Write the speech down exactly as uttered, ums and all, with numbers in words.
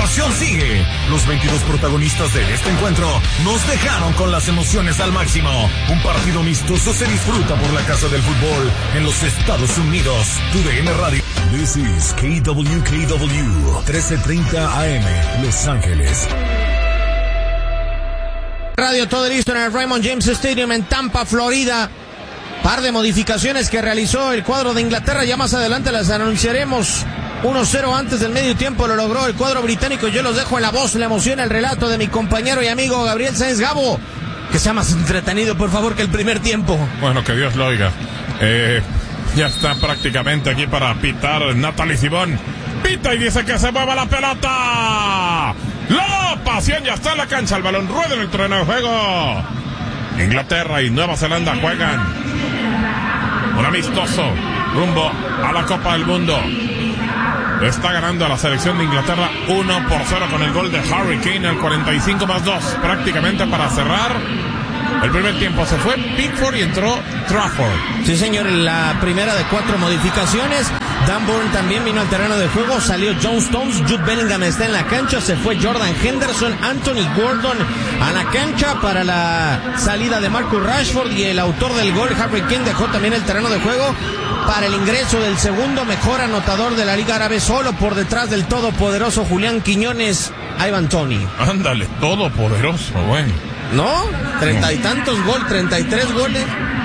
información sigue. Los veintidós protagonistas de este encuentro nos dejaron con las emociones al máximo. Un partido amistoso se disfruta por la casa del fútbol en los Estados Unidos. Tu D N Radio. This is K W K W trece treinta A M, Los Ángeles. Radio, todo listo en el Raymond James Stadium en Tampa, Florida. Par de modificaciones que realizó el cuadro de Inglaterra. Ya más adelante las anunciaremos. uno cero antes del medio tiempo lo logró el cuadro británico. Yo los dejo en la voz, la emoción, el relato de mi compañero y amigo Gabriel Sáenz. Gabo, que sea más entretenido, por favor, que el primer tiempo. Bueno, que Dios lo oiga. Eh, ya está prácticamente aquí para pitar Natalie Simón. Pita y dice que se mueva la pelota. La pasión ya está en la cancha. El balón rueda en el terreno de juego. Inglaterra y Nueva Zelanda juegan un amistoso rumbo a la Copa del Mundo. Está ganando a la selección de Inglaterra uno por cero con el gol de Harry Kane al cuarenta y cinco más dos, prácticamente para cerrar el primer tiempo. Se fue Pickford y entró Trafford. Sí, señor, la primera de cuatro modificaciones. Dan Burn también vino al terreno de juego. Salió John Stones, Jude Bellingham está en la cancha. Se fue Jordan Henderson, Anthony Gordon a la cancha para la salida de Marcus Rashford. Y el autor del gol, Harry Kane, dejó también el terreno de juego para el ingreso del segundo mejor anotador de la Liga Árabe, solo por detrás del todopoderoso Julián Quiñones, Ivan Toney. Ándale, todopoderoso, bueno. ¿No? Treinta y tantos gol, treinta y tres goles.